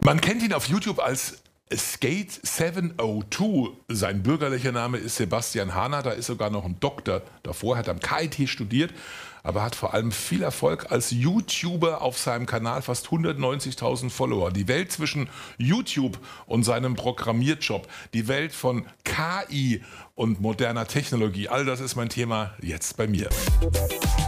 Man kennt ihn auf YouTube als Skate702. Sein bürgerlicher Name ist Sebastian Hahner. Da ist sogar noch ein Doktor davor. Er hat am KIT studiert, aber hat vor allem viel Erfolg als YouTuber auf seinem Kanal. Fast 190.000 Follower. Die Welt zwischen YouTube und seinem Programmierjob. Die Welt von KI und moderner Technologie. All das ist mein Thema jetzt bei mir.